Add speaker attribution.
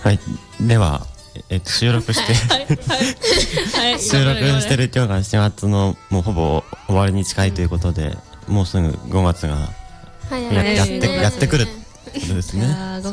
Speaker 1: はい、では、収録して収録してる今日が4月のもうほぼ終わりに近いということで、もうすぐ5月がやってくるってことですね。